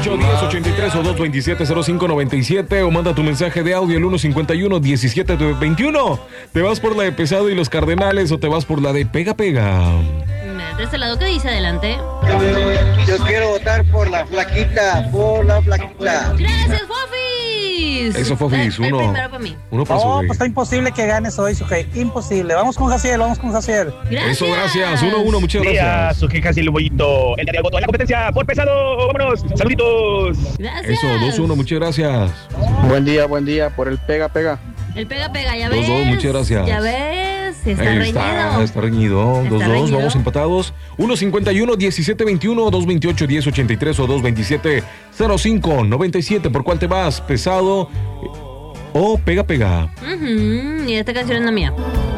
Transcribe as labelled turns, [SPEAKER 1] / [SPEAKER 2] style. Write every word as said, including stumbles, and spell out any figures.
[SPEAKER 1] ocho, diez, ochenta y tres o dos veintisiete, cero cinco noventa y siete o manda tu mensaje de audio al uno cincuenta y uno, diecisiete veintiuno. ¿Te vas por la de Pesado y los Cardenales o te vas por la de Pega Pega?
[SPEAKER 2] De este lado, ¿qué dice? Adelante.
[SPEAKER 3] Yo quiero votar por la flaquita, por la flaquita.
[SPEAKER 2] Gracias, Fofis.
[SPEAKER 1] Eso, Fofis,
[SPEAKER 2] El- el
[SPEAKER 1] uno.
[SPEAKER 2] primero para mí.
[SPEAKER 1] Uno para
[SPEAKER 4] No,
[SPEAKER 1] Sujei.
[SPEAKER 4] pues está imposible que ganes hoy, Sujei. Imposible. Vamos con Jaciel, vamos con Jaciel.
[SPEAKER 2] Gracias.
[SPEAKER 1] Eso, gracias. Uno, uno, muchas gracias.
[SPEAKER 5] Sus quejas y el bollito. El del voto en la competencia por Pesado. Vámonos. Saluditos.
[SPEAKER 2] Gracias.
[SPEAKER 1] Eso, dos, uno, muchas gracias.
[SPEAKER 6] Buen día, buen día, por el pega, pega.
[SPEAKER 2] El pega pega, ya
[SPEAKER 1] Dos,
[SPEAKER 2] ves.
[SPEAKER 1] dos, muchas gracias.
[SPEAKER 2] Ya ves, está
[SPEAKER 1] Ahí
[SPEAKER 2] reñido.
[SPEAKER 1] está, está reñido.
[SPEAKER 2] Está
[SPEAKER 1] Dos, dos,
[SPEAKER 2] reñido.
[SPEAKER 1] vamos empatados. uno cincuenta y uno, diecisiete veintiuno, dos veintiocho, diez ochenta y tres o dos veintisiete, cero cinco noventa y siete. ¿Por cuál te vas? ¿Pesado o Pega Pega?
[SPEAKER 2] Ujú, y esta canción es la mía.